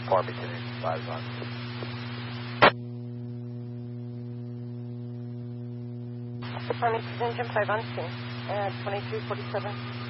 Farmington Engine 5 on. Farmington Engine 5 on scene at 2347.